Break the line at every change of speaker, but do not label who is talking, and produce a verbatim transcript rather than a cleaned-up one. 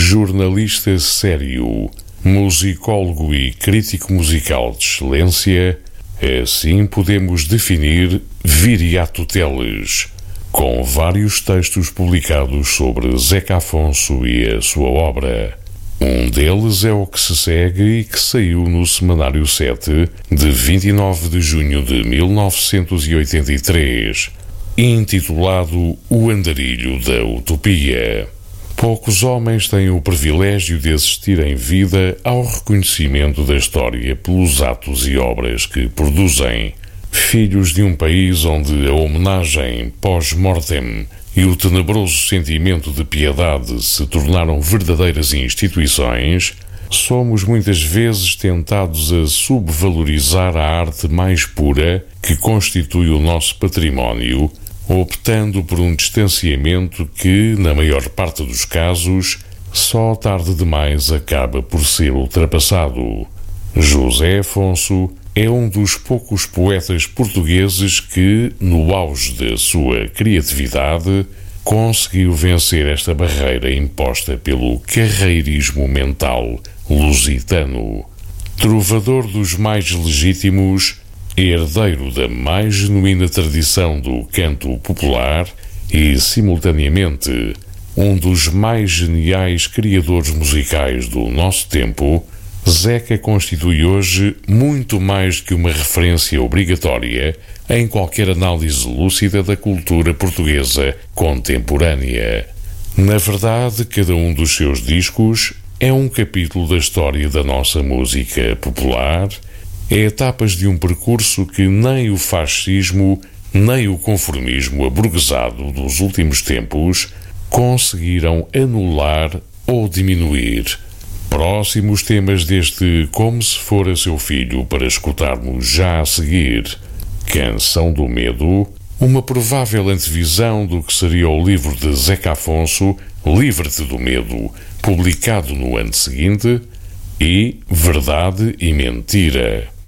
jornalista sério, musicólogo e crítico musical de excelência, assim podemos definir Viriato Teles, com vários textos publicados sobre Zeca Afonso e a sua obra. Um deles é o que se segue e que saiu no Semanário sete, de vinte e nove de junho de mil novecentos e oitenta e três, intitulado O Andarilho da Utopia. Poucos homens têm o privilégio de assistir em vida ao reconhecimento da história pelos atos e obras que produzem. Filhos de um país onde a homenagem pós-mortem e o tenebroso sentimento de piedade se tornaram verdadeiras instituições, somos muitas vezes tentados a subvalorizar a arte mais pura que constitui o nosso património, optando por um distanciamento que, na maior parte dos casos, só tarde demais acaba por ser ultrapassado. José Afonso é um dos poucos poetas portugueses que, no auge da sua criatividade, conseguiu vencer esta barreira imposta pelo carreirismo mental lusitano. Trovador dos mais legítimos, herdeiro da mais genuína tradição do canto popular e, simultaneamente, um dos mais geniais criadores musicais do nosso tempo, Zeca constitui hoje muito mais que uma referência obrigatória em qualquer análise lúcida da cultura portuguesa contemporânea. Na verdade, cada um dos seus discos é um capítulo da história da nossa música popular, é etapas de um percurso que nem o fascismo nem o conformismo aburguesado dos últimos tempos conseguiram anular ou diminuir. Próximos temas deste Como Se Fora Seu Filho para escutarmos já a seguir: Canção do Medo, uma provável antevisão do que seria o livro de Zeca Afonso, Livra-te do Medo, publicado no ano seguinte, e Verdade e Mentira.